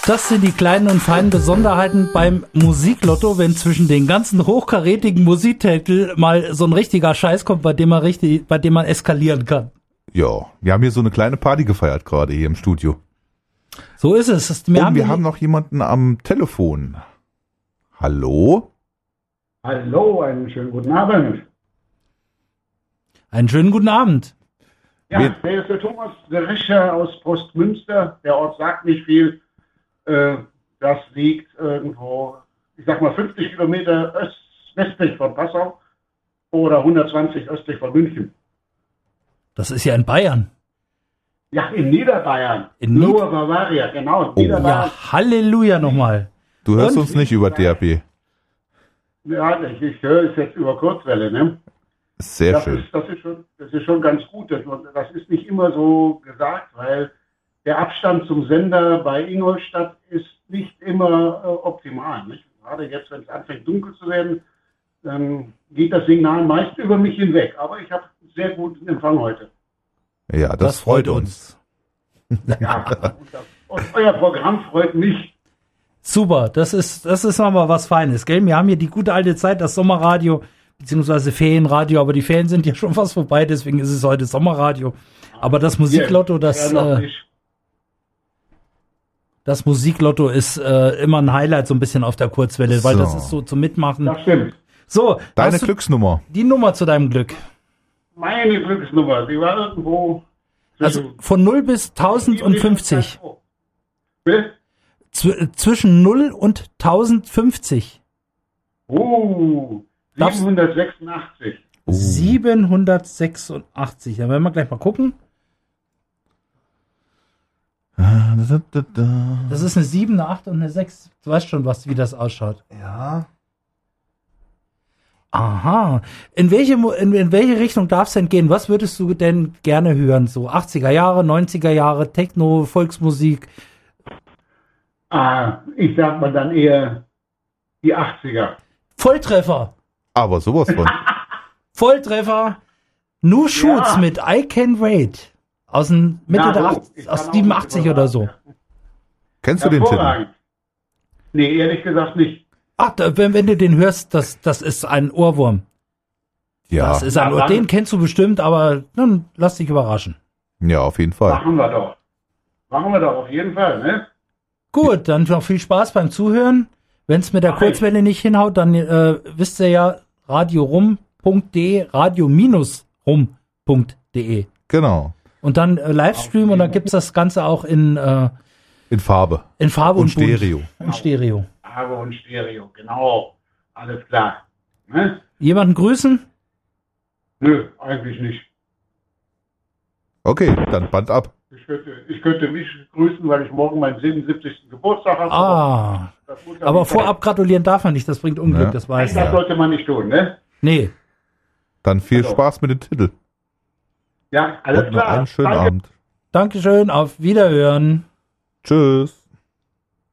Das sind die kleinen und feinen Besonderheiten beim Musiklotto, wenn zwischen den ganzen hochkarätigen Musiktiteln mal so ein richtiger Scheiß kommt, bei dem man eskalieren kann. Ja, wir haben hier so eine kleine Party gefeiert gerade hier im Studio. So ist es. Wir haben noch jemanden am Telefon. Hallo? Hallo, einen schönen guten Abend. Einen schönen guten Abend. Ja, der ist der Thomas der Richter aus Postmünster. Der Ort sagt nicht viel. Das liegt irgendwo, ich sag mal 50 Kilometer westlich von Passau oder 120 östlich von München. Das ist ja in Bayern. Ja, in Niederbayern. In Lower Bavaria, genau. Ja, Halleluja nochmal. Du hörst uns nicht über DRB. Ja, ich höre es jetzt über Kurzwelle, ne? Sehr schön. Das ist schon ganz gut. Das ist nicht immer so gesagt, weil der Abstand zum Sender bei Ingolstadt ist nicht immer optimal. Nicht? Gerade jetzt, wenn es anfängt dunkel zu werden, dann geht das Signal meist über mich hinweg. Aber ich habe sehr guten Empfang heute. Ja, das freut uns. Ja, und euer Programm freut mich. Super, das ist nochmal was Feines, gell? Wir haben hier die gute alte Zeit, das Sommerradio, beziehungsweise Ferienradio, aber die Ferien sind ja schon fast vorbei, deswegen ist es heute Sommerradio. Aber das Musiklotto, das Musiklotto ist immer ein Highlight so ein bisschen auf der Kurzwelle, weil das ist so zum Mitmachen. Das stimmt. So, deine Glücksnummer. Die Nummer zu deinem Glück. Meine Glücksnummer, die war irgendwo also von 0 bis 1050. Bitte? Zwischen 0 und 1050. 786. 786. Da werden wir gleich mal gucken. Das ist eine 7, eine 8 und eine 6. Du weißt schon, wie das ausschaut. Ja. Aha. In welche Richtung darf es denn gehen? Was würdest du denn gerne hören? So 80er Jahre, 90er Jahre, Techno, Volksmusik? Ich sag mal dann eher die 80er. Volltreffer. Aber sowas von. Volltreffer. New Shoots mit I Can Wait. Aus dem Mitte der 80, aus 87 oder so. Kennst du den Titel? Nee, ehrlich gesagt nicht. Ach, wenn du den hörst, das ist ein Ohrwurm. Ja. Das ist ein Ohrwurm. Den kennst du bestimmt, aber dann lass dich überraschen. Ja, auf jeden Fall. Machen wir doch auf jeden Fall, ne? Gut, dann noch viel Spaß beim Zuhören. Wenn es mit der Kurzwelle nicht hinhaut, dann wisst ihr ja radiorum.de, radio-rum.de. Genau. Und dann Livestream und dann gibt's das Ganze auch in Farbe. In Farbe und Stereo. In Stereo. Farbe und Stereo, genau. Alles klar. Ne? Jemanden grüßen? Nö, eigentlich nicht. Okay, dann Band ab. Ich könnte mich grüßen, weil ich morgen meinen 77. Geburtstag habe. Aber vorab gratulieren darf man nicht, das bringt Unglück, das weiß ich. Das sollte man nicht tun, ne? Nee. Dann viel Spaß mit dem Titel. Ja, alles klar. Einen schönen Abend. Dankeschön, auf Wiederhören. Tschüss.